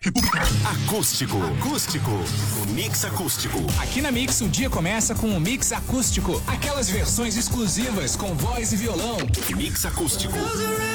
Acústico. O Mix Acústico. Aqui na Mix o dia começa com o Mix Acústico. Aquelas versões exclusivas com voz e violão. Mix Acústico.